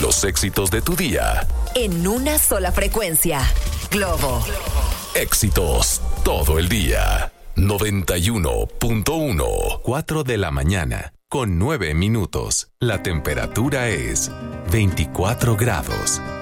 Los éxitos de tu día. En una sola frecuencia. Globo. Éxitos todo el día. 91.1. 4 de la mañana, con 9 minutos. La temperatura es 24 grados.